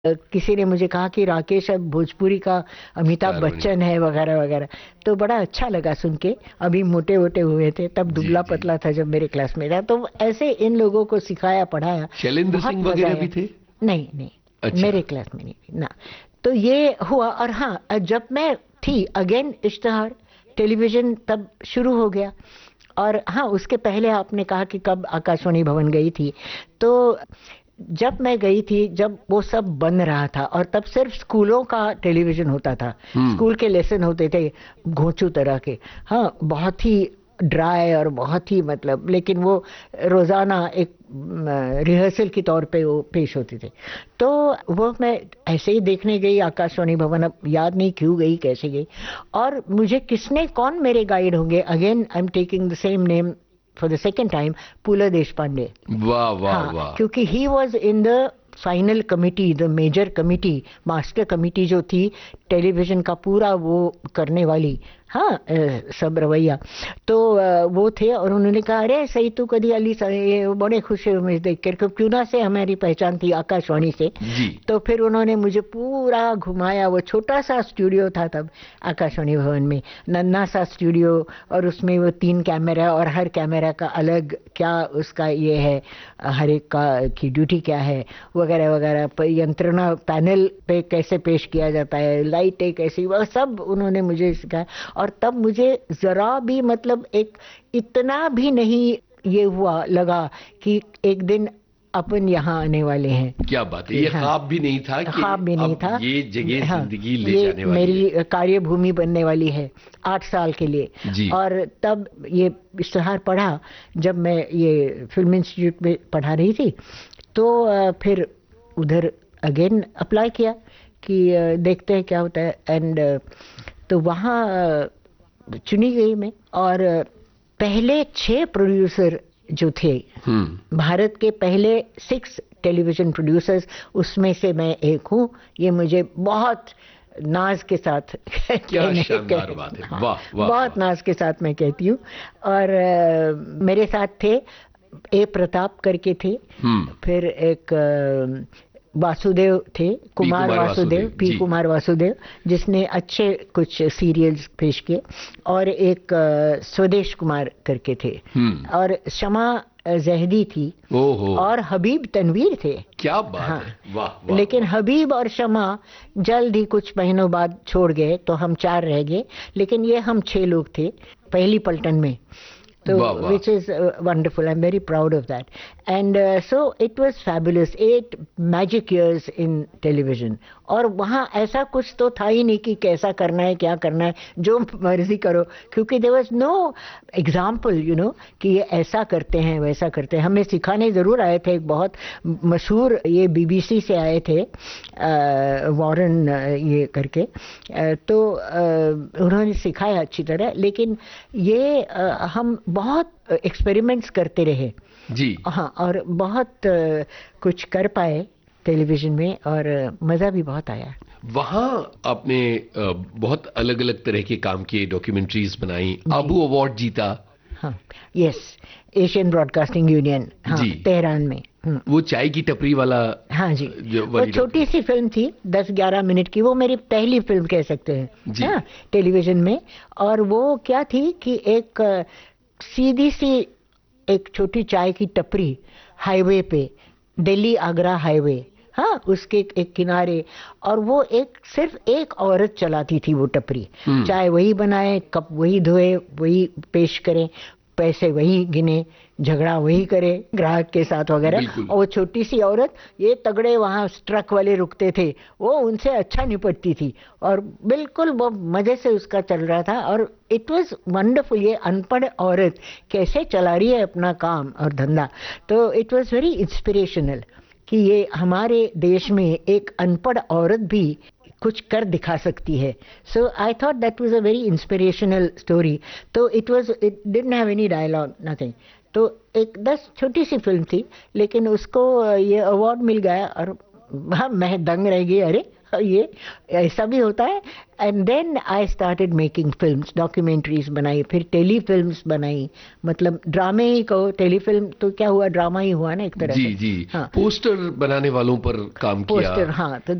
किसी ने मुझे कहा कि राकेश अब भोजपुरी का अमिताभ स्टार बने। बच्चन है वगैरह वगैरह। तो बड़ा अच्छा लगा सुन के। अभी मोटे वोटे हुए थे, तब जी दुबला जी। पतला था जब मेरे क्लास में था। तो ऐसे इन लोगों को सिखाया पढ़ाया। शैलेंद्र बहुत सिंह मजा वगैरह आया। भी थे? नहीं नहीं, अच्छा। मेरे क्लास में नहीं ना। तो ये हुआ। और हाँ, जब मैं थी अगेन इश्तेहार टेलीविजन तब शुरू हो गया। और हाँ, उसके पहले आपने कहा कि कब आकाशवाणी भवन गई थी। तो जब मैं गई थी, जब वो सब बन रहा था, और तब सिर्फ स्कूलों का टेलीविजन होता था। हम्म। स्कूल के लेसन होते थे घोंचू तरह के। हाँ, बहुत ही ड्राई और बहुत ही मतलब, लेकिन वो रोजाना एक रिहर्सल के तौर पे वो पेश होते थे। तो वो मैं ऐसे ही देखने गई आकाशवाणी भवन। अब याद नहीं क्यों गई, कैसे गई। और मुझे किसने, कौन मेरे गाइड होंगे, again I am taking the same name for the second time, Pulaha देश पांडे। वाह वाह हाँ, वाह। क्योंकि he was in the final committee, the major committee, master committee जो थी टेलीविजन का पूरा वो करने वाली। हाँ, सब रवैया। तो वो थे, और उन्होंने कहा अरे सही तू कदी अली ये बड़े खुश हुए मुझे देख कर, क्योंकि क्यों से हमारी पहचान थी आकाशवाणी से। जी। तो फिर उन्होंने मुझे पूरा घुमाया। वो छोटा सा स्टूडियो था तब आकाशवाणी भवन में, नन्हा सा स्टूडियो। और उसमें वो 3 कैमरा, और हर कैमरा का अलग क्या उसका ये है, हर एक का की ड्यूटी क्या है वगैरह वगैरह। यंत्रणा पैनल पे कैसे पेश किया जाता है, लाइटें कैसी, वह सब उन्होंने मुझे सिखाया। और तब मुझे जरा भी मतलब एक इतना भी नहीं ये हुआ लगा कि एक दिन अपन यहाँ आने वाले हैं। क्या बात है, कि ये हाँ, ख्वाब भी नहीं था कि ख्वाब भी नहीं अब था। ये जगह हाँ, जिंदगी ले ये जाने वाली है। मेरी कार्यभूमि बनने वाली है 8 साल के लिए। जी। और तब ये इश्तेहार पढ़ा जब मैं ये फिल्म इंस्टीट्यूट में पढ़ा रही थी। तो फिर उधर अगेन अप्लाई किया कि देखते हैं क्या होता है। एंड तो वहाँ चुनी गई मैं। और पहले 6 प्रोड्यूसर जो थे, भारत के पहले 6 टेलीविजन प्रोड्यूसर्स, उसमें से मैं एक हूँ। ये मुझे बहुत नाज के साथ क्या शानदार बात है। हाँ, वाह वाह बहुत वाह। नाज के साथ मैं कहती हूँ। और मेरे साथ थे ए प्रताप करके थे। फिर एक वासुदेव थे, P Kumar Kumar Vasudev, Vasudev P G. Kumar Vasudev, जिसने अच्छे कुछ सीरियल्स पेश किए। और एक स्वदेश कुमार करके थे। और शमा जहदी थी। ओहो। और हबीब तनवीर थे। क्या बात हाँ, है, वाह वाह लेकिन वाह। हबीब और शमा जल्द ही कुछ महीनों बाद छोड़ गए, तो हम 4 रह गए। लेकिन ये हम 6 लोग थे पहली पलटन में। तो वाह वाह। which is wonderful. I'm very proud of that. And so it was fabulous. 8 magic years in television. और वहाँ ऐसा कुछ तो था ही नहीं कि कैसा करना है, क्या करना है, जो मर्जी करो। क्योंकि there was no example, कि ये ऐसा करते हैं वैसा करते हैं। हमें सिखाने जरूर आए थे। एक बहुत मशहूर ये बीबीसी से आए थे, वॉरेन ये करके। तो उन्होंने सिखाया अच्छी तरह। लेकिन ये हम बहुत एक्सपेरिमेंट्स करते रहे। जी। हाँ, और बहुत कुछ कर पाए टेलीविजन में, और मज़ा भी बहुत आया। वहाँ आपने बहुत अलग अलग तरह के काम किए, डॉक्यूमेंट्रीज बनाई, आबू अवार्ड जीता। हाँ, यस, एशियन ब्रॉडकास्टिंग यूनियन, हाँ, जी। तेहरान में। वो चाय की टपरी वाला। हाँ जी, जो वो वाली छोटी सी फिल्म थी, 10-11 मिनट की। वो मेरी पहली फिल्म कह सकते हैं, जी। हाँ, टेलीविजन में। और वो क्या थी कि एक सीधी सी एक छोटी चाय की टपरी हाईवे पे, दिल्ली आगरा हाईवे, हाँ, उसके एक किनारे। और वो एक सिर्फ एक औरत चलाती थी वो टपरी। चाय वही बनाए, कप वही धोए, वही पेश करें, पैसे वही गिने, झगड़ा वही करे ग्राहक के साथ वगैरह। बिल्कुल। और वो छोटी सी औरत, ये तगड़े वहाँ ट्रक वाले रुकते थे, वो उनसे अच्छा निपटती थी। और बिल्कुल वो मजे से उसका चल रहा था। और इट वाज वंडरफुल। ये अनपढ़ औरत कैसे चला रही है अपना काम और धंधा। तो इट वाज वेरी इंस्पिरेशनल कि ये हमारे देश में एक अनपढ़ औरत भी कुछ कर दिखा सकती है। सो I thought that was a very inspirational story. तो it didn't have any dialogue, nothing. तो एक 10 छोटी सी फिल्म थी, लेकिन उसको ये अवार्ड मिल गया। और हाँ, मैं दंग रह गई, अरे ये ऐसा भी होता है। And then I started making films, documentaries बनाई, फिर टेली फिल्म्स बनाई। मतलब ड्रामे ही कहो, टेलीफिल्म तो क्या हुआ, ड्रामा ही हुआ ना एक तरह जी से। जी। हाँ, पोस्टर बनाने वालों पर काम किया। पोस्टर, हाँ। तो